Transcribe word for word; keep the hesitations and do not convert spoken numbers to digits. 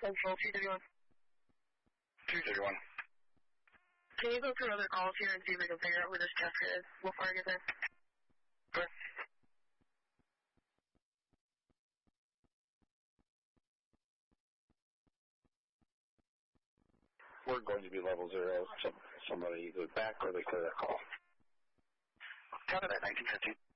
Central two thirty-one. two thirty-one. Can you go through other calls here and see if we can figure out who this Chester is before I get there? Okay. We're going to be level zero. So somebody either back or they clear that call. Cover that, nineteen fifteen.